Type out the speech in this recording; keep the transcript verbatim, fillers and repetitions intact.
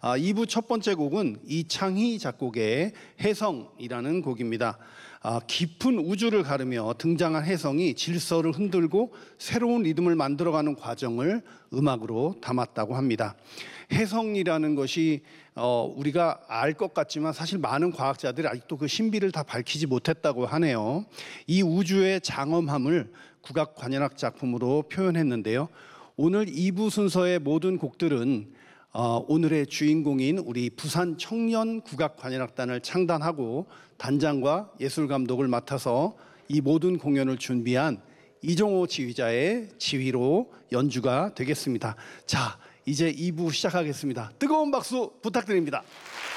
아, 이 부 첫 번째 곡은 이창희 작곡의 혜성이라는 곡입니다. 아, 깊은 우주를 가르며 등장한 혜성이 질서를 흔들고 새로운 리듬을 만들어가는 과정을 음악으로 담았다고 합니다. 혜성이라는 것이 어, 우리가 알 것 같지만 사실 많은 과학자들이 아직도 그 신비를 다 밝히지 못했다고 하네요. 이 우주의 장엄함을 국악 관현악 작품으로 표현했는데요. 오늘 이 부 순서의 모든 곡들은 어, 오늘의 주인공인 우리 부산 청년 국악 관현악단을 창단하고 단장과 예술 감독을 맡아서 이 모든 공연을 준비한 이종호 지휘자의 지휘로 연주가 되겠습니다. 자, 이제 이 부 시작하겠습니다. 뜨거운 박수 부탁드립니다.